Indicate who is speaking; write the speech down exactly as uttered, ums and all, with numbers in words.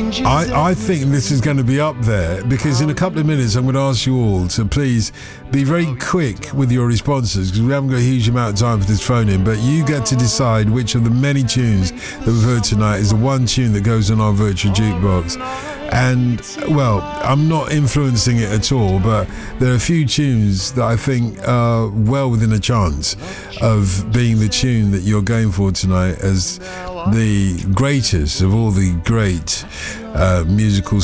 Speaker 1: I, I think this is going to be up there, because in a couple of minutes I'm going to ask you all to please be very quick with your responses, because we haven't got a huge amount of time for this phone in, but you get to decide which of the many tunes that we've heard tonight is the one tune that goes on our virtual jukebox. And, well, I'm not influencing it at all, but there are a few tunes that I think are well within a chance of being the tune that you're going for tonight as the greatest of all the great uh, musical